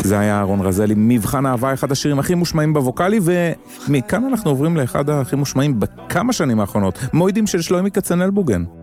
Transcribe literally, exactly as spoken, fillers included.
זה היה אהרון רזלי, מבחן אהבה, אחד השירים הכי מושמעים בווקלי, ומכאן אנחנו עוברים לאחד הכי מושמעים בכמה שנים האחרונות, מועדים של שלומי כצנלבוגן.